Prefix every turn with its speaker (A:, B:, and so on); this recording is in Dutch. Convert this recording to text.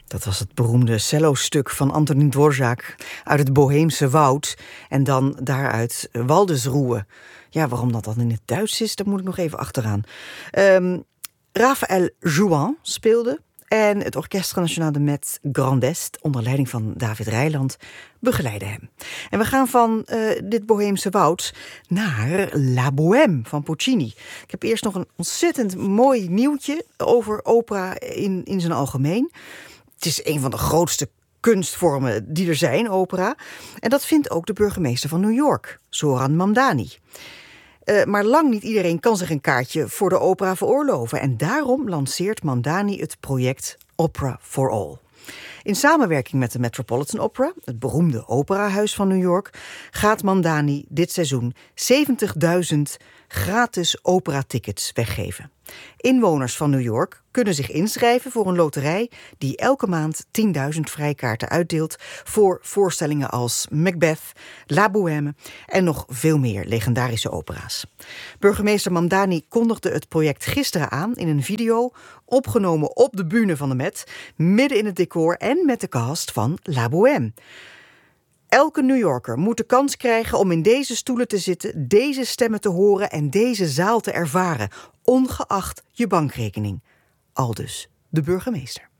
A: Dat was het beroemde cello-stuk van Antonín Dvořák uit het Boheemse woud. En dan daaruit Waldesruhe. Ja, waarom dat dan in het Duits is, daar moet ik nog even achteraan. Raphaël Jouan speelde. En het Orchestre National de Metz Grand Est, onder leiding van David Reiland, begeleidde hem. En we gaan van dit Boheemse woud naar La Bohème van Puccini. Ik heb eerst nog een ontzettend mooi nieuwtje over opera in zijn algemeen. Het is een van de grootste kunstvormen die er zijn, opera. En dat vindt ook de burgemeester van New York, Zoran Mamdani. Maar lang niet iedereen kan zich een kaartje voor de opera veroorloven. En daarom lanceert Mamdani het project Opera for All. In samenwerking met de Metropolitan Opera, het beroemde operahuis van New York, gaat Mamdani dit seizoen 70.000 gratis operatickets weggeven. Inwoners van New York kunnen zich inschrijven voor een loterij die elke maand 10.000 vrijkaarten uitdeelt voor voorstellingen als Macbeth, La Bohème en nog veel meer legendarische opera's. Burgemeester Mamdani kondigde het project gisteren aan in een video opgenomen op de bühne van de Met, midden in het decor en met de cast van La Bohème. Elke New Yorker moet de kans krijgen om in deze stoelen te zitten, deze stemmen te horen en deze zaal te ervaren, ongeacht je bankrekening. Aldus de burgemeester.